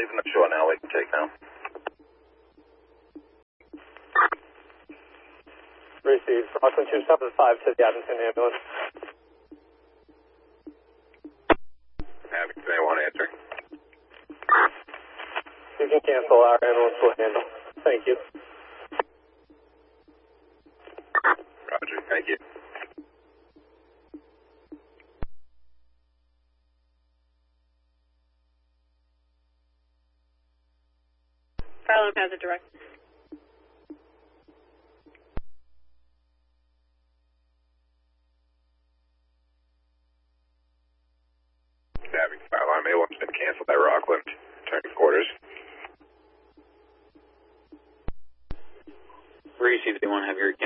leaving the shore now. We can take now. Received. Rockland 275 to the Abington ambulance. Abington, they won't answer. You can cancel. Our ambulance will handle. Thank you. Roger, thank you. Phylum has a direct. Abington, fire alarm A1's been canceled by Rockland. Turning quarters. Received, they won't have your